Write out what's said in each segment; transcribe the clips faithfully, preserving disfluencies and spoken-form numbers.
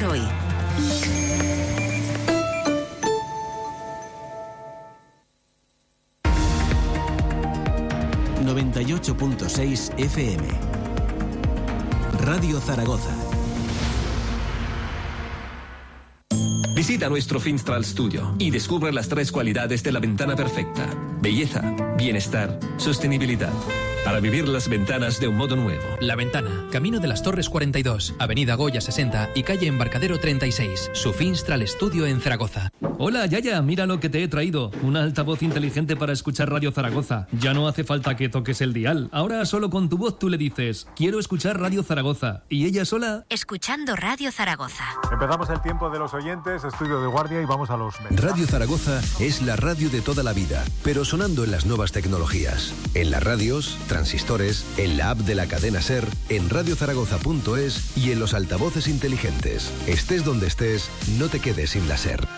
hoy. noventa y ocho punto seis F M. Radio Zaragoza. Visita nuestro Finstral Studio y descubre las tres cualidades de la ventana perfecta: belleza, bienestar, sostenibilidad. Para vivir las ventanas de un modo nuevo. La Ventana, Camino de las Torres cuarenta y dos, Avenida Goya sesenta y calle Embarcadero treinta y seis. Su Finstral Studio en Zaragoza. Hola, Yaya, mira lo que te he traído. Un altavoz inteligente para escuchar Radio Zaragoza. Ya no hace falta que toques el dial. Ahora solo con tu voz tú le dices: quiero escuchar Radio Zaragoza. Y ella sola... Escuchando Radio Zaragoza. Empezamos el tiempo de los oyentes, estudio de guardia, y vamos a los mensajes. Radio Zaragoza es la radio de toda la vida, pero sonando en las nuevas tecnologías. En las radios, transistores, en la app de la cadena SER, en radio zaragoza punto es y en los altavoces inteligentes. Estés donde estés, no te quedes sin la SER.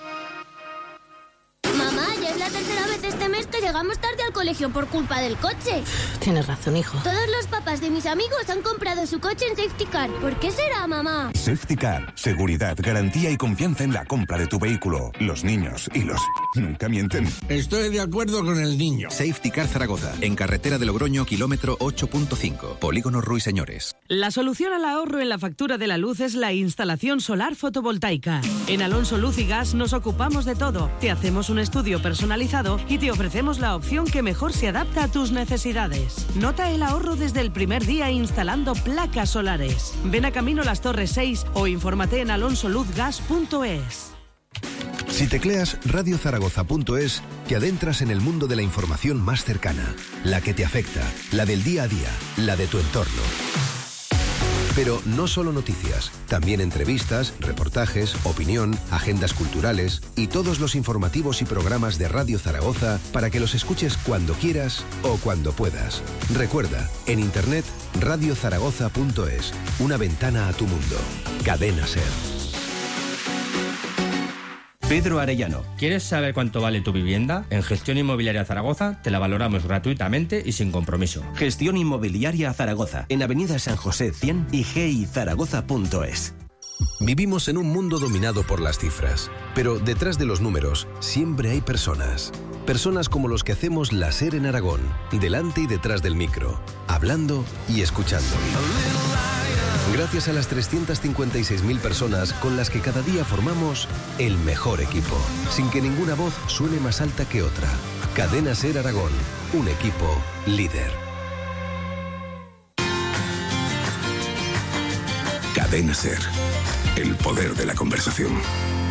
Mamá, ya es la tercera vez este mes que llegamos tarde al colegio por culpa del coche. Tienes razón, hijo. Todos los papás de mis amigos han comprado su coche en Safety Car. ¿Por qué será, mamá? Safety Car. Seguridad, garantía y confianza en la compra de tu vehículo. Los niños y los... nunca mienten. Estoy de acuerdo con el niño. Safety Car Zaragoza, en carretera de Logroño, kilómetro ocho punto cinco. Polígono Ruiseñores. La solución al ahorro en la factura de la luz es la instalación solar fotovoltaica. En Alonso Luz y Gas nos ocupamos de todo. Te hacemos un estudio personalizado y te ofrecemos la opción que mejor se adapta a tus necesidades. Nota el ahorro desde el primer día instalando placas solares. Ven a Camino Las Torres seis o infórmate en alonso luz gas punto es. Si tecleas radio zaragoza punto es, te adentras en el mundo de la información más cercana, la que te afecta, la del día a día, la de tu entorno. Pero no solo noticias, también entrevistas, reportajes, opinión, agendas culturales y todos los informativos y programas de Radio Zaragoza para que los escuches cuando quieras o cuando puedas. Recuerda, en internet radio zaragoza punto es, una ventana a tu mundo. Cadena SER. Pedro Arellano. ¿Quieres saber cuánto vale tu vivienda? En Gestión Inmobiliaria Zaragoza te la valoramos gratuitamente y sin compromiso. Gestión Inmobiliaria Zaragoza, en Avenida San José cien y g i zaragoza punto es. Vivimos en un mundo dominado por las cifras, pero detrás de los números siempre hay personas. Personas como los que hacemos la SER en Aragón, delante y detrás del micro, hablando y escuchando. Gracias a las trescientas cincuenta y seis mil personas con las que cada día formamos el mejor equipo, sin que ninguna voz suene más alta que otra. Cadena SER Aragón, un equipo líder. Cadena SER, el poder de la conversación.